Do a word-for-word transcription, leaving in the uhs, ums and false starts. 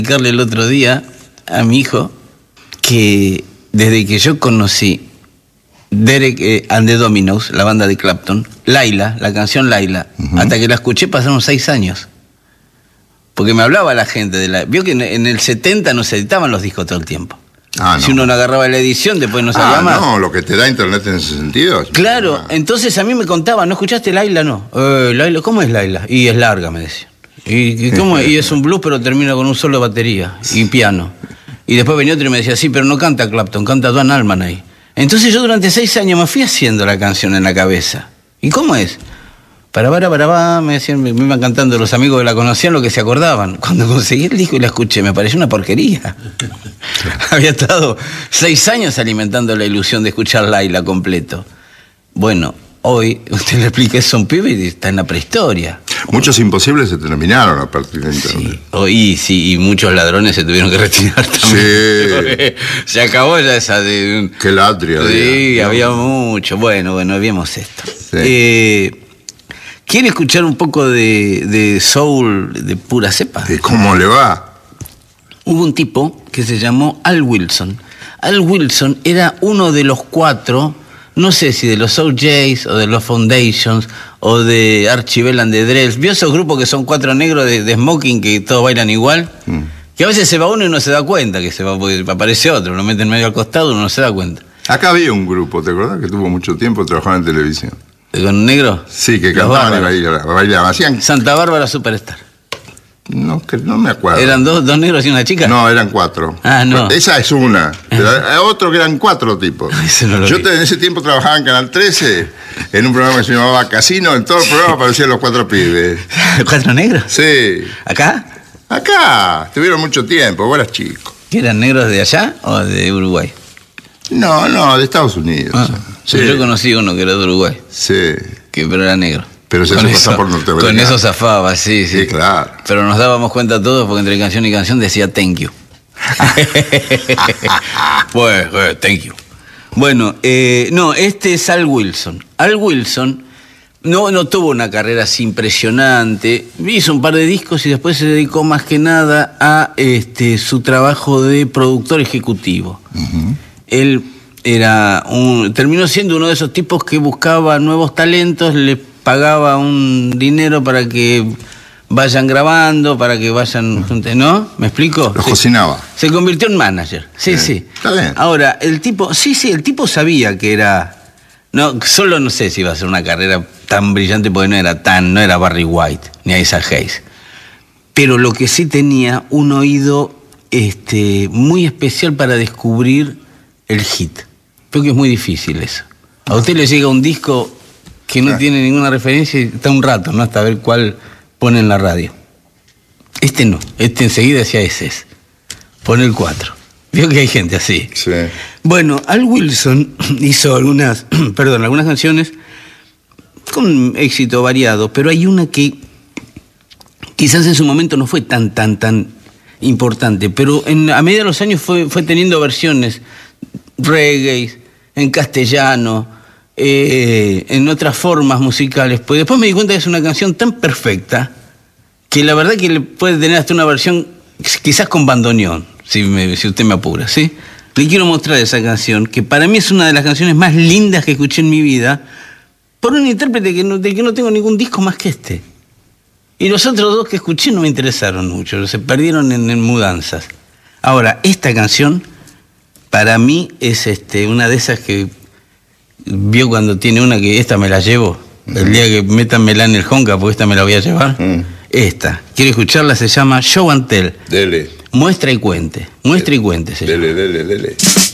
explicarle el otro día a mi hijo que desde que yo conocí Derek eh, and the Dominos, la banda de Clapton, Laila, la canción Laila, uh-huh. hasta que la escuché pasaron seis años. Porque me hablaba la gente de la... Vio que en, en el setenta no se editaban los discos todo el tiempo. Ah, si no. uno no agarraba la edición, después no sabía ah, más. No, lo que te da internet en ese sentido. Claro, ah. entonces a mí me contaban, ¿no escuchaste Laila? No. Eh, Laila, ¿cómo es Laila? Y es larga, me decían. ¿Y, y, cómo es? Y es un blues, pero termina con un solo de batería y piano. Y después venía otro y me decía, sí, pero no canta Clapton, canta Duane Allman ahí. Entonces yo durante seis años me fui haciendo la canción en la cabeza. ¿Y cómo es? Para, para, para, para, me decían, me iban cantando los amigos que la conocían lo que se acordaban. Cuando conseguí el disco y la escuché, me pareció una porquería. Había estado seis años alimentando la ilusión de escuchar Laila completo. Bueno, hoy usted le explica eso a un pibe y está en la prehistoria. Muchos imposibles se terminaron a partir de internet. Sí, hoy sí, y muchos ladrones se tuvieron que retirar también. Sí. Se acabó ya esa de... Qué latria. Sí, había, había ¿no? mucho. Bueno, bueno, vimos esto. Sí. Eh... ¿Quiere escuchar un poco de, de soul de pura cepa? ¿Cómo le va? Hubo un tipo que se llamó Al Wilson. Al Wilson era uno de los cuatro, no sé si de los O Js o de los Foundations o de Archie Bell and the Drells. ¿Vio esos grupos que son cuatro negros de, de smoking que todos bailan igual? Mm. Que a veces se va uno y no se da cuenta que se va, porque aparece otro, lo meten medio al costado y uno no se da cuenta. Acá había un grupo, ¿te acordás? Que tuvo mucho tiempo trabajando en televisión. ¿Con negro? Sí, que cantaban y bailaban, bailaban. Hacían... Santa Bárbara Superstar. No, que no me acuerdo. ¿Eran dos, dos negros y una chica? No, eran cuatro. Ah, no. Esa es una. Pero hay otro que eran cuatro tipos. No Yo te, en ese tiempo trabajaba en Canal trece, en un programa que se llamaba Casino. En todo el programa aparecían los cuatro pibes. ¿Cuatro negros? Sí. ¿Acá? Acá. Estuvieron mucho tiempo, vos eras chico. ¿Que eran negros de allá o de Uruguay? No, no, de Estados Unidos. Ah, sí. Yo conocí uno que era de Uruguay. Sí. Que, pero era negro. Pero se hace pasar por norteamericano. Con eso zafaba, sí, sí. Sí, claro. Pero nos dábamos cuenta todos porque entre canción y canción decía thank you. Bueno, well, thank you. Bueno, eh, no, este es Al Wilson. Al Wilson no, no tuvo una carrera así impresionante. Hizo un par de discos y después se dedicó más que nada a este, su trabajo de productor ejecutivo. Uh-huh. Él era un, terminó siendo uno de esos tipos que buscaba nuevos talentos, le pagaba un dinero para que vayan grabando, para que vayan, ¿no? ¿Me explico? Los sí. cocinaba. Se convirtió en manager, sí, sí. sí. Está bien. Ahora, el tipo, sí, sí, el tipo sabía que era, no, solo no sé si iba a ser una carrera tan brillante porque no era tan, no era Barry White, ni Isaac Hayes. Pero lo que sí tenía un oído este, muy especial para descubrir el hit. Creo que es muy difícil eso. A usted le llega un disco que no ah. tiene ninguna referencia y está un rato, ¿no? Hasta ver cuál pone en la radio. Este no, este enseguida decía ese es. Pone el cuatro. Veo que hay gente así. Sí. Bueno, Al Wilson hizo algunas, perdón, algunas canciones con éxito variado, pero hay una que quizás en su momento no fue tan, tan, tan importante, pero en, a medida de los años fue, fue teniendo versiones reggae, en castellano, eh, en otras formas musicales. Pues después me di cuenta que es una canción tan perfecta que la verdad que le puede tener hasta una versión quizás con bandoneón, si, me, si usted me apura, ¿sí? Le quiero mostrar esa canción, que para mí es una de las canciones más lindas que escuché en mi vida, por un intérprete que no, del que no tengo ningún disco más que este. Y los otros dos que escuché no me interesaron mucho, se perdieron en, en mudanzas. Ahora, esta canción para mí es este, una de esas que vio cuando tiene una que esta me la llevo, uh-huh. el día que métanmela en el Honka, porque esta me la voy a llevar. Uh-huh. Esta, quiere escucharla, se llama Show and Tell. Dele. Muestra y cuente, muestra y cuente. Se dele, dele, dele.